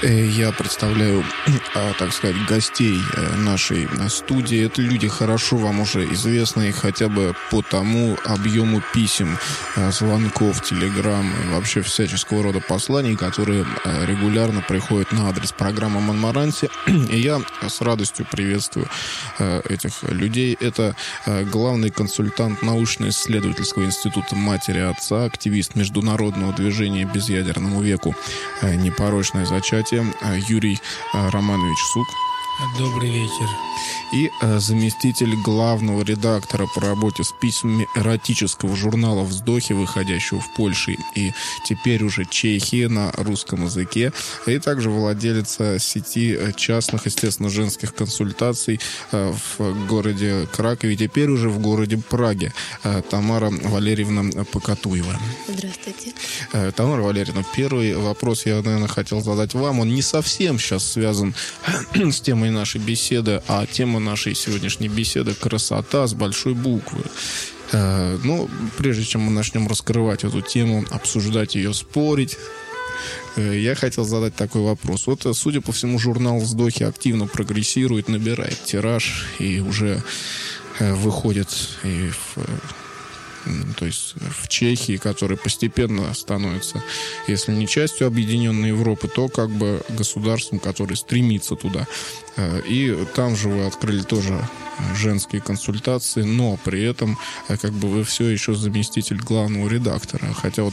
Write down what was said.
Я представляю, так сказать, гостей нашей студии. Это люди хорошо вам уже известные хотя бы по тому объему писем, звонков, телеграмм и вообще всяческого рода посланий, которые регулярно приходят на адрес программы «Монмаранси». И я с радостью приветствую этих людей. Это главный консультант научно-исследовательского института матери и отца, активист международного движения «Безъядерному веку. Непорочное зачатие» Юрий Романович Сук. Добрый вечер. И заместитель главного редактора по работе с письмами эротического журнала «Вздохи», выходящего в Польше и теперь уже Чехии на русском языке. И также владелец сети частных, естественно, женских консультаций в городе Кракове, теперь уже в городе Праге. Тамара Валерьевна Покатуева. Здравствуйте. Тамара Валерьевна, первый вопрос я, наверное, хотел задать вам. Он не совсем сейчас связан с темой нашей беседы, а тема нашей сегодняшней беседы — красота с большой буквы. Но прежде чем мы начнем раскрывать эту тему, обсуждать ее, спорить, я хотел задать такой вопрос. Вот, судя по всему, журнал «Вздохи» активно прогрессирует, набирает тираж и уже выходит и то есть в Чехии, который постепенно становится, если не частью объединенной Европы, то как бы государством, которое стремится туда. И там же вы открыли тоже женские консультации, но при этом как бы вы все еще заместитель главного редактора. Хотя вот